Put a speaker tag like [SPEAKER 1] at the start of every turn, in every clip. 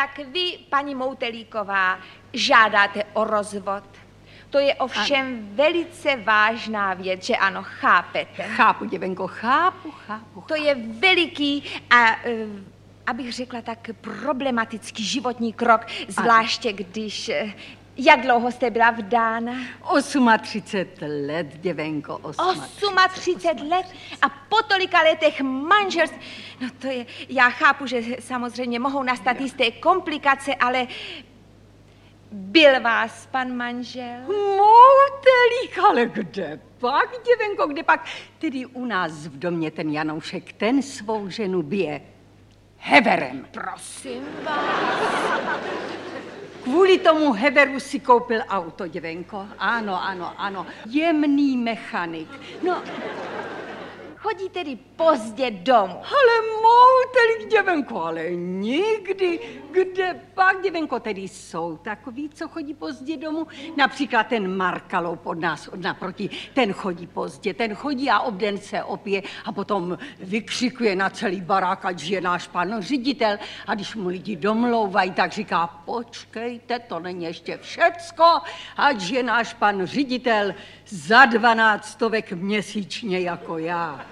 [SPEAKER 1] Tak vy, paní Moutelíková, žádáte o rozvod. To je ovšem velice vážná věc, že ano, chápete?
[SPEAKER 2] Chápu, děvenko, chápu.
[SPEAKER 1] To je veliký a, abych řekla tak, problematický životní krok, zvláště když... Jak dlouho jste byla vdána?
[SPEAKER 2] 38 let, děvenko,
[SPEAKER 1] 38 let a po tolika letech manželství. No to je, já chápu, že samozřejmě mohou nastat jisté komplikace, ale byl vás pan manžel?
[SPEAKER 2] Moutelík, ale kde pak, děvenko, kde pak? Tedy u nás v domě ten Janoušek, ten svou ženu bije heverem.
[SPEAKER 1] Prosím vás.
[SPEAKER 2] Kvůli tomu heveru si koupil auto, děvenko. Ano. Jemný mechanik. No,
[SPEAKER 1] Chodí tedy pozdě domů.
[SPEAKER 2] ale Moutelík, děvenko, ale nikdy. Kde pak, děvenko, tedy jsou takový, co chodí pozdě domů? Například ten Markalou od nás, od naproti, ten chodí pozdě, ten chodí a obden se opije a potom vykřikuje na celý barák, ať je náš pan ředitel. A když mu lidi domlouvají, tak říká, počkejte, to není ještě všecko, ať je náš pan ředitel za 12 měsíčně jako já.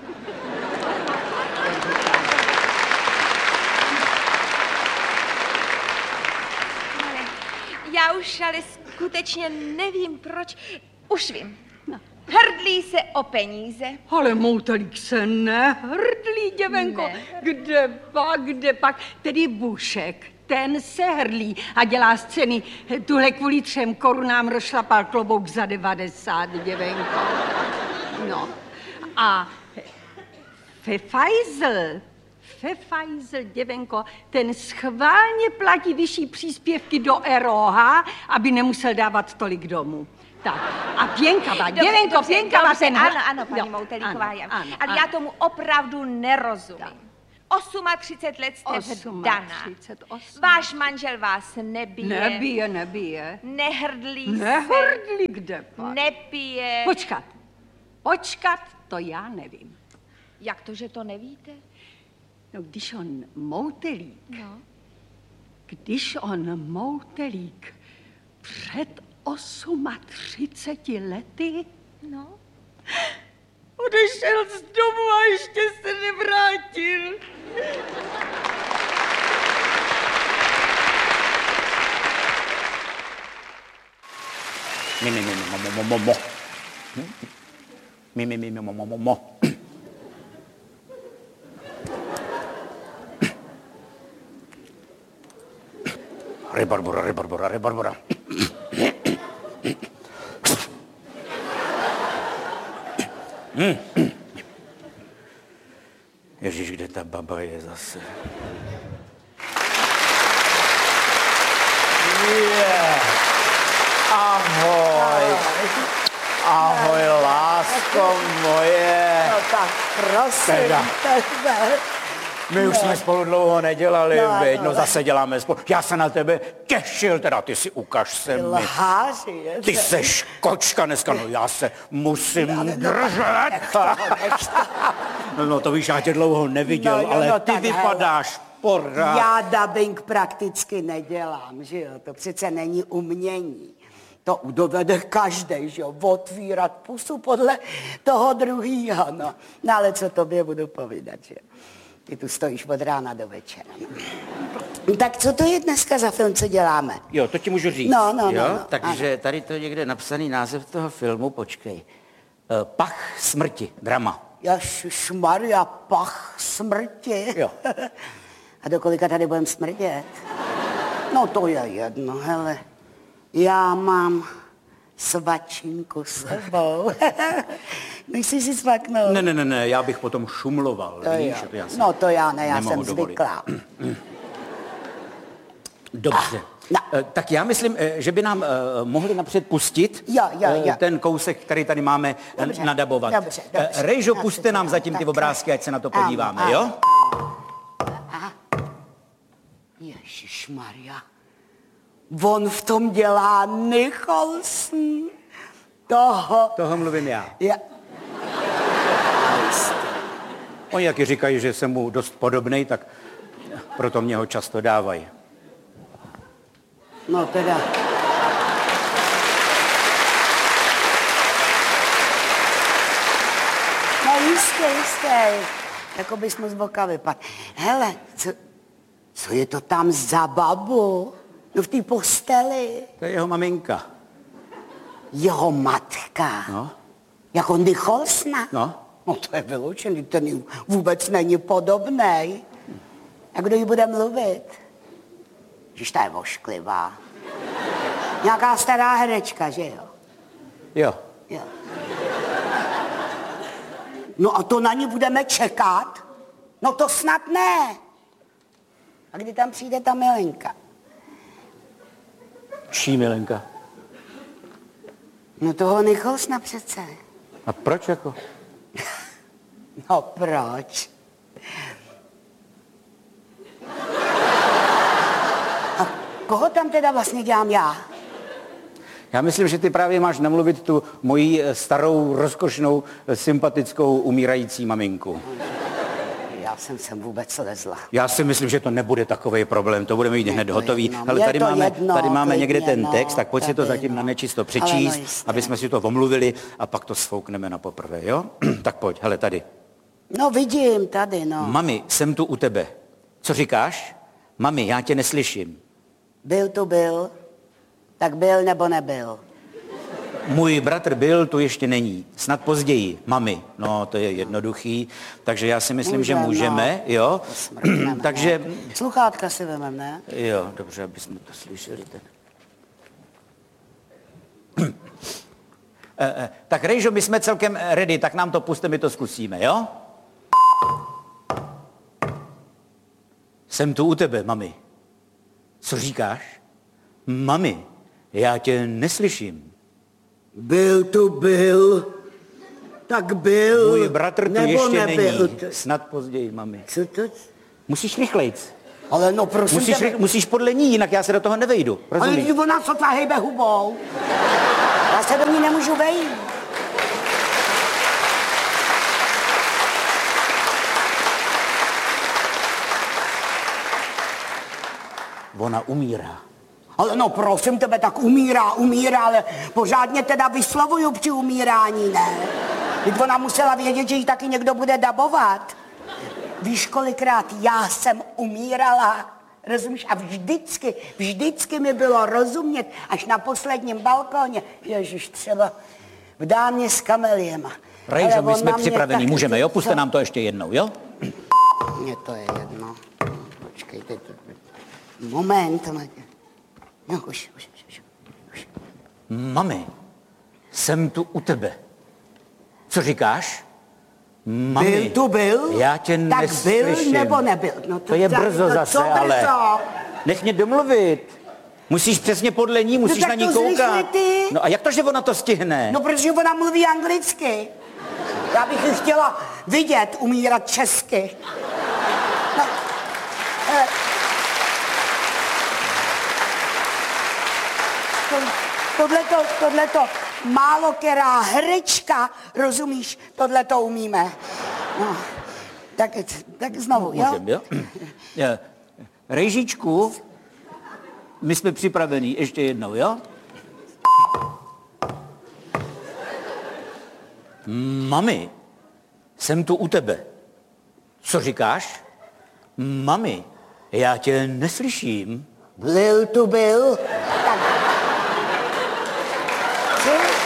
[SPEAKER 1] Já už ale skutečně nevím, proč. Už vím. Hrdlí se o peníze.
[SPEAKER 2] Ale Moutelík se nehrdlí, děvenko. Kde pak? Tedy Bušek, ten se hrdlí a dělá scény. Tuhle kvůli 3 korunám rozšlapal klobouk za 90, děvenko. No. A Pfeiffer, děvenko, ten schválně platí vyšší příspěvky do ROH, aby nemusel dávat tolik domů. Tak, a Pěnkava, děvenko, Pěnkava ten...
[SPEAKER 1] Ano, paní Moutelíková, ale já tomu opravdu nerozumím. 38 let jste vdaná. Váš manžel vás nebije.
[SPEAKER 2] Nebije.
[SPEAKER 1] Nehrdlí se.
[SPEAKER 2] Nehrdlí, kde pak?
[SPEAKER 1] Nepije.
[SPEAKER 2] Počkat, to já nevím.
[SPEAKER 1] Jak to, že to nevíte?
[SPEAKER 2] No, když on Moutelík před 38 lety odešel z domu a ještě se nevrátil.
[SPEAKER 3] Rebarbora. Ježíš, kde ta baba je zase? Ahoj, lásko moje.
[SPEAKER 4] No tak prosím tebe.
[SPEAKER 3] My už jsme spolu dlouho nedělali, veď, no zase děláme spolu. Já se na tebe těšil, teda ty si ukaž se mi.
[SPEAKER 4] Lháři,
[SPEAKER 3] Ty seš kočka dneska, no já se musím držet. No to víš, já tě dlouho neviděl, ale ty vypadáš pořád.
[SPEAKER 4] Já dabing prakticky nedělám, že jo, to přece není umění. To dovede každej, že jo, otvírat pusu podle toho druhýho, no. No ale co tobě budu povídat, že jo. Ty tu stojíš od rána do večera. No. Tak co to je dneska za film, co děláme?
[SPEAKER 3] Jo, to ti můžu říct.
[SPEAKER 4] No.
[SPEAKER 3] Takže tady to někde napsaný název toho filmu, počkej. Pach smrti, drama.
[SPEAKER 4] Ježišmarja, pach smrti.
[SPEAKER 3] Jo.
[SPEAKER 4] A do kolika tady budem smrdět? No to je jedno, hele. Já mám svačinku s sebou. Nechci si svaknout?
[SPEAKER 3] Ne, já bych potom šumloval, víš?
[SPEAKER 4] To já ne, já jsem zvyklá.
[SPEAKER 3] Dobře. Tak já myslím, že by nám mohli napřed pustit ten kousek, který tady máme nadabovat.
[SPEAKER 4] Dobře.
[SPEAKER 3] Rejžo, puste nám zatím ty obrázky, ať se na to podíváme, jo?
[SPEAKER 4] Ježišmarja. On v tom dělá Nicholson.
[SPEAKER 3] Toho mluvím já.
[SPEAKER 4] Ja.
[SPEAKER 3] Oni taky říkají, že jsem mu dost podobnej, tak proto mě ho často dávají.
[SPEAKER 4] No teda. No jistě. Jako bys mu z boka vypadl. Hele, co je to tam za babu? No v té posteli.
[SPEAKER 3] To je jeho maminka.
[SPEAKER 4] Jeho matka?
[SPEAKER 3] No.
[SPEAKER 4] Jako Nicholsona?
[SPEAKER 3] No.
[SPEAKER 4] No to je vyloučený, ten jí vůbec není podobnej. A kdo jí bude mluvit? Žiž ta je vošklivá. Nějaká stará herečka, že jo?
[SPEAKER 3] Jo.
[SPEAKER 4] No a to na ní budeme čekat? No to snad ne. A kdy tam přijde ta milenka?
[SPEAKER 3] Čí milenka?
[SPEAKER 4] No toho Nicholsona přece.
[SPEAKER 3] A proč jako?
[SPEAKER 4] No proč? A koho tam teda vlastně dělám já?
[SPEAKER 3] Já myslím, že ty právě máš namluvit tu moji starou, rozkošnou, sympatickou, umírající maminku.
[SPEAKER 4] Já jsem sem vůbec lezla.
[SPEAKER 3] Já si myslím, že to nebude takový problém, to budeme mít hned hotový.
[SPEAKER 4] jedno.
[SPEAKER 3] Ale tady máme někde
[SPEAKER 4] klidně,
[SPEAKER 3] ten text, tak pojď si to zatím na nečisto přečíst,
[SPEAKER 4] jistě.
[SPEAKER 3] aby jsme si to omluvili a pak to sfoukneme na poprvé, jo? Tak pojď, hele, tady.
[SPEAKER 4] No vidím tady, no.
[SPEAKER 3] Mami, jsem tu u tebe. Co říkáš? Mami, já tě neslyším.
[SPEAKER 4] Byl, tak byl nebo nebyl?
[SPEAKER 3] Můj bratr byl, tu ještě není. Snad později. Mami, no to je jednoduchý. Takže já si myslím, že můžeme, jo? Takže...
[SPEAKER 4] Sluchátka si vemem, ne?
[SPEAKER 3] Jo, dobře, aby jsme to slyšeli. Tak Rejžo, my jsme celkem ready, tak nám to puste, my to zkusíme, jo? Jsem tu u tebe, mami. Co říkáš? Mami, já tě neslyším.
[SPEAKER 4] Byl, tak byl.
[SPEAKER 3] Můj bratr tu
[SPEAKER 4] nebo
[SPEAKER 3] ještě
[SPEAKER 4] nebyl.
[SPEAKER 3] není. Snad později, mami.
[SPEAKER 4] Co to?
[SPEAKER 3] Musíš rychlejc.
[SPEAKER 4] Ale no prosím tebe.
[SPEAKER 3] Musíš podle ní, jinak já se do toho nevejdu. Rozumíš?
[SPEAKER 4] Ale ona sotva hejbe hubou. Já se do ní nemůžu vejít.
[SPEAKER 3] Ona umírá.
[SPEAKER 4] Ale no prosím tebe, tak umírá, ale pořádně teda vyslovuju při umírání, ne? Teď ona musela vědět, že jí taky někdo bude dabovat. Víš, kolikrát já jsem umírala, rozumíš? A vždycky mi bylo rozumět, až na posledním balkóně, ježiš, třeba v dámě s kameliema.
[SPEAKER 3] Rejžo, my jsme připravení, můžeme, jo? Puste nám to ještě jednou, jo?
[SPEAKER 4] Mně to je jedno. Počkejte. Moment. No, už.
[SPEAKER 3] Mami, jsem tu u tebe. Co říkáš? Mami,
[SPEAKER 4] byl?
[SPEAKER 3] Já tě
[SPEAKER 4] tak
[SPEAKER 3] neslyším.
[SPEAKER 4] byl nebo nebyl? No
[SPEAKER 3] to je brzo zase,
[SPEAKER 4] co brzo?
[SPEAKER 3] ale nech mě domluvit. Musíš přesně podle ní, musíš na ní koukat.
[SPEAKER 4] Ty.
[SPEAKER 3] No a jak to, že ona to stihne?
[SPEAKER 4] No, protože ona mluví anglicky. Já bych ji chtěla vidět umírat česky. No, tohleto málo která herečka, rozumíš, tohleto umíme. No, tak znovu, jo?
[SPEAKER 3] Můžem, jo? Rejžičku, my jsme připravení, ještě jednou, jo? Mami, jsem tu u tebe. Co říkáš? Mami, já tě neslyším.
[SPEAKER 4] Byl. Tak. Co?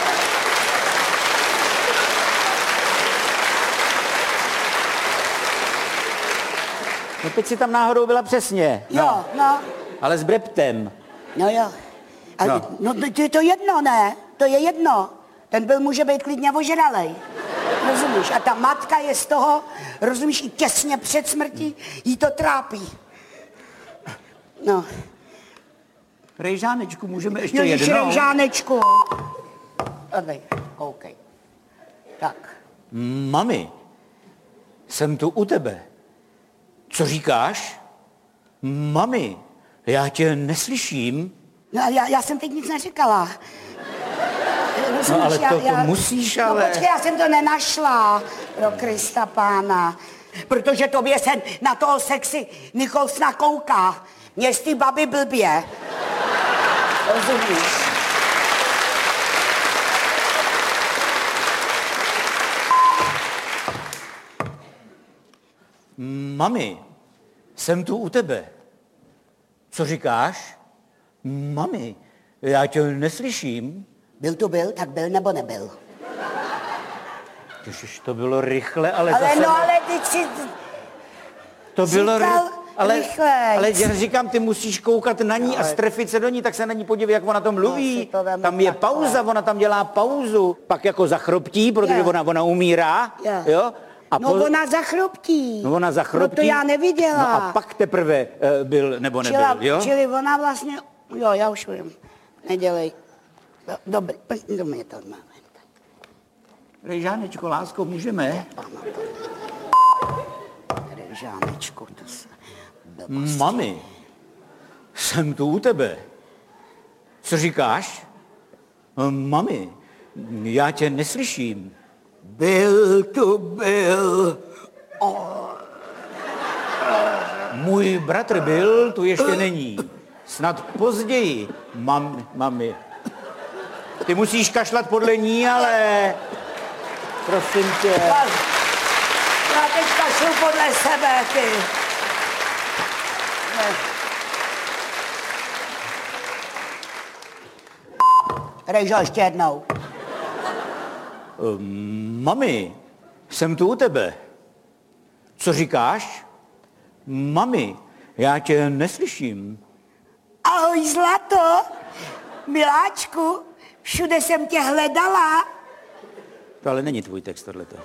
[SPEAKER 3] No teď si tam náhodou byla přesně.
[SPEAKER 4] Jo, no.
[SPEAKER 3] Ale s breptem.
[SPEAKER 4] No jo. No to je to jedno, ne? To je jedno. Ten byl může být klidně ožralej. Rozumíš? A ta matka je z toho, rozumíš, i těsně před smrtí jí to trápí. No.
[SPEAKER 3] Rejžánečku, můžeme ještě
[SPEAKER 4] Ježiš,
[SPEAKER 3] jednou?
[SPEAKER 4] Rejžánečku. Odej, koukej. Tak.
[SPEAKER 3] Mami, jsem tu u tebe. Co říkáš? Mami, já tě neslyším.
[SPEAKER 4] No, já jsem teď nic neříkala. Rozumíš,
[SPEAKER 3] No ale to musíš, ale...
[SPEAKER 4] No počkej, já jsem to nenašla, pro Krista pána. Protože tobě se na toho sexy Nicholsona kouká. Mě z ty baby blbě. Rozumíš?
[SPEAKER 3] Mami, jsem tu u tebe. Co říkáš? Mami, já tě neslyším.
[SPEAKER 4] Byl tu byl, tak byl nebo nebyl?
[SPEAKER 3] Ježiš, to bylo rychle, ale
[SPEAKER 4] Ale
[SPEAKER 3] zase...
[SPEAKER 4] no, ale ty si...
[SPEAKER 3] To bylo
[SPEAKER 4] říkal
[SPEAKER 3] ale
[SPEAKER 4] rychlejc.
[SPEAKER 3] já říkám, ty musíš koukat na ní a strefit se do ní, tak se na ní podívej, jak ona to mluví.
[SPEAKER 4] to vemu
[SPEAKER 3] Tam je
[SPEAKER 4] takhle.
[SPEAKER 3] pauza, ona tam dělá pauzu. Pak jako zachroptí, protože
[SPEAKER 4] Jo.
[SPEAKER 3] ona umírá. Jo? A
[SPEAKER 4] No ona zachroptí.
[SPEAKER 3] No ona zachroptí.
[SPEAKER 4] No to já neviděla.
[SPEAKER 3] No a pak teprve byl nebo nebyl, jo?
[SPEAKER 4] Čili ona vlastně... Jo, já už vím. Nedělej. Dobrý, do mě to má.
[SPEAKER 3] Rejžánečko, lásko, můžeme?
[SPEAKER 4] Rejžánečku, to se...
[SPEAKER 3] Mami, jsem tu u tebe. Co říkáš? Mami, já tě neslyším.
[SPEAKER 4] Byl tu byl.
[SPEAKER 3] Můj bratr byl, tu ještě není. Snad později, mami. Ty musíš kašlat podle ní, ale... Prosím tě.
[SPEAKER 4] Já teď kašlu podle sebe, ty. Rejžo, ještě jednou.
[SPEAKER 3] Mami, jsem tu u tebe. Co říkáš? Mami, já tě neslyším.
[SPEAKER 4] Ahoj, zlato. Miláčku, všude jsem tě hledala.
[SPEAKER 3] To ale není tvůj text, tohleto.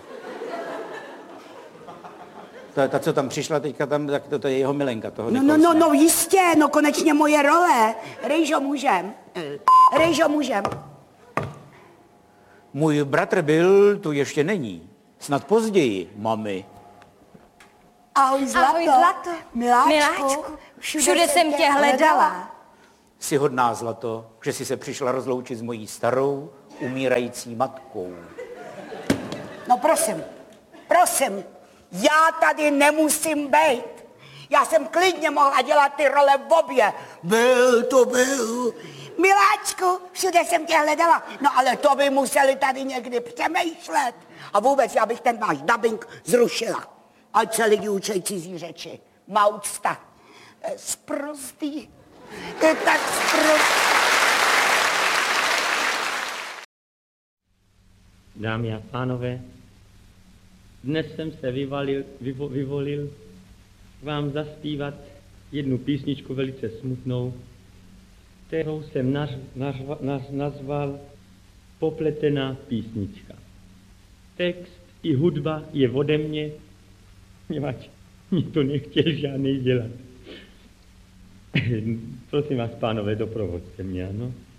[SPEAKER 3] Ta, co tam přišla teďka, tak to je jeho milenka. Toho
[SPEAKER 4] No, jistě, no konečně moje role. Rejžo, můžem. Rejžo, můžem.
[SPEAKER 3] Můj bratr byl, tu ještě není. Snad později, mami.
[SPEAKER 4] Ahoj, zlato.
[SPEAKER 1] Ahoj, zlato.
[SPEAKER 4] Miláčku,
[SPEAKER 1] všude jsem tě hledala.
[SPEAKER 3] Jsi hodná, zlato, že jsi se přišla rozloučit s mojí starou, umírající matkou.
[SPEAKER 4] No prosím, já tady nemusím být. Já jsem klidně mohla dělat ty role v obě. Byl. Miláčku, všude jsem tě hledala. No ale to by museli tady někdy přemýšlet. A vůbec já bych ten váš dubbing zrušila. Ať se lidi učí cizí řeči. Má úcta. Sprostý. To je tak sprostý.
[SPEAKER 5] Dámy a pánové, dnes jsem se vyvolil vám zaspívat jednu písničku velice smutnou, kterou jsem nazval Popletená písnička. Text i hudba je ode mě, poněvadž nikdo nechtěl žádnej dělat. Prosím vás, pánové, doprovoďte mě, ano?